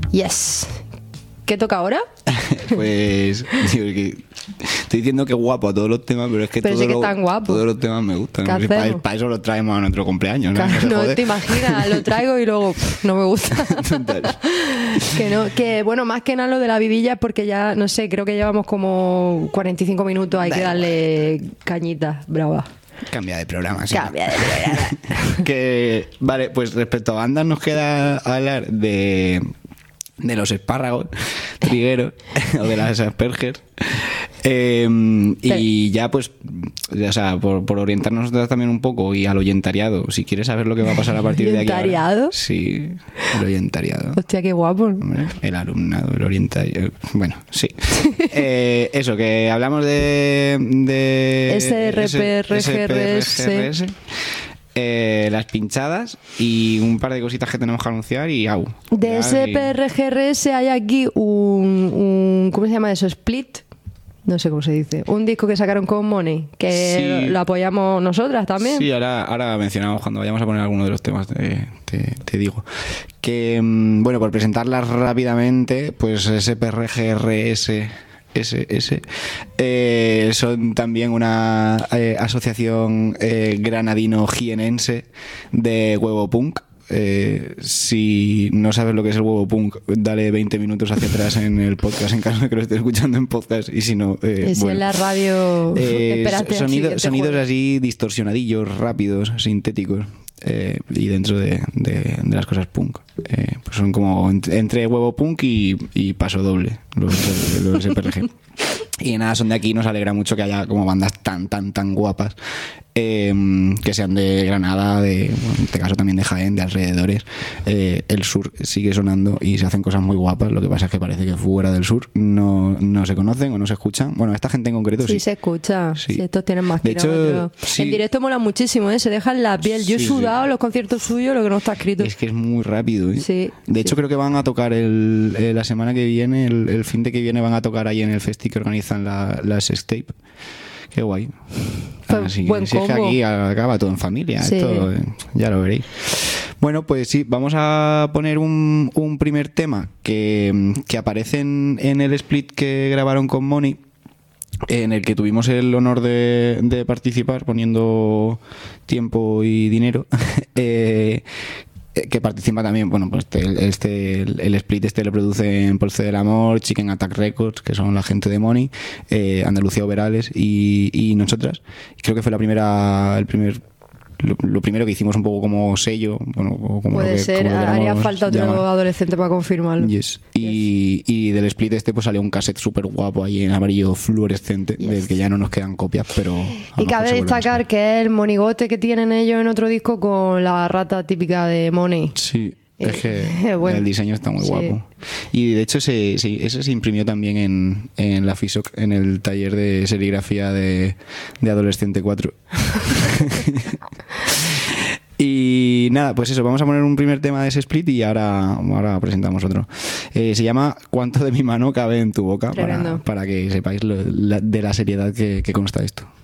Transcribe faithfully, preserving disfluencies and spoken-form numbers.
Yes. ¿Qué toca ahora? Pues tío, es que estoy diciendo que guapo a todos los temas, pero es que, pero todo sí que lo, están guapos. todos los temas me gustan. ¿Qué No sé, para, hacemos? para eso los traemos a nuestro cumpleaños, ¿no? Claro, No, no te imaginas, lo traigo y luego pff, no me gusta. que no, que bueno, más que nada lo de la vidilla es porque ya, no sé, creo que llevamos como cuarenta y cinco minutos, hay Da que igual. darle cañitas, brava. Cambia de programa, sí. Cambia de programa. Que, vale, pues respecto a bandas nos queda hablar de, de los espárragos, trigueros, o de las Asperger. Eh, y ya pues, o sea, por, por orientarnos nosotros también un poco y al oyentariado, si quieres saber lo que va a pasar a partir de aquí. ¿Oyentariado? Sí, el oyentariado. Hostia, qué guapo. Hombre, el alumnado, el orientariado. Bueno, sí. eh, eso, que hablamos de... de S R P R G R S. Eh, las pinchadas y un par de cositas que tenemos que anunciar y au. De Ya, S P R G R S hay aquí un, un... ¿Cómo se llama eso? Split. No sé cómo se dice. Un disco que sacaron con Money, que Sí. lo apoyamos nosotras también. Sí, ahora, ahora mencionamos cuando vayamos a poner alguno de los temas, te, te, te digo. Que, mm, bueno, por presentarlas rápidamente, pues S P R G R S... S S eh, son también una eh, asociación eh, granadino-jienense de huevo punk. Eh, si no sabes lo que es el huevo punk, dale veinte minutos hacia atrás en el podcast en caso de que lo estés escuchando en podcast, y si no, eh, Y si bueno. en la radio... Eh, Espérate al sonido- siguiente sonidos jueves. así distorsionadillos, rápidos, sintéticos, eh, y dentro de, de- de las cosas punk. Eh, pues son como ent- entre huevo punk y, y paso doble, los, los S P R G. Y nada, son de aquí, nos alegra mucho que haya como bandas tan, tan, tan guapas, eh, que sean de Granada, de, bueno, en este caso también de Jaén, de alrededores. Eh, el sur sigue sonando y se hacen cosas muy guapas, lo que pasa es que parece que fuera del sur no, no se conocen o no se escuchan. Bueno, esta gente en concreto Sí, sí. se escucha. Sí. Sí, estos tienen más De hecho, kilómetros. sí. En directo mola muchísimo, ¿eh? Se dejan la piel. Yo he Sí, sudado sí. los conciertos suyos, lo que no está escrito. Es que es muy rápido, ¿eh? Sí, De hecho, sí. creo que van a tocar el, eh, la semana que viene, el, el fin de que viene, van a tocar ahí en el festi que organizan la, la Sextape. Qué guay. Fue Así que, buen si es que combo. aquí acaba todo en familia, Sí. esto, eh, ya lo veréis. Bueno, pues sí, vamos a poner un, un primer tema que, que aparece en, en el split que grabaron con Moni, en el que tuvimos el honor de, de participar poniendo tiempo y dinero. eh, que participa también, bueno, pues este, este el, el split este lo producen Polce del Amor, Chicken Attack Records, que son la gente de Money, eh, Andalucía Overales y, y nosotras. Creo que fue la primera, el primer lo, lo primero que hicimos un poco como sello, bueno, o como Puede lo que, ser, como lo haría queramos falta otro llamar. adolescente para confirmarlo. Yes. Y, y del split este pues salió un cassette súper guapo ahí en amarillo fluorescente, Yes. del que ya no nos quedan copias, pero a lo Y mejor cabe se vuelven a destacar sacar. que es el monigote que tienen ellos en otro disco con la rata típica de Money. Sí, es que Eh, bueno. el diseño está muy Sí. guapo. Y de hecho se, se- eso se imprimió también en, en la FISOC, en el taller de serigrafía de, de Adolescente cuatro. Y nada, pues eso, vamos a poner un primer tema de ese split y ahora, ahora presentamos otro. Eh, se llama ¿Cuánto de mi mano cabe en tu boca? Para, Tremendo. para que sepáis lo- la- de la seriedad que, que consta esto.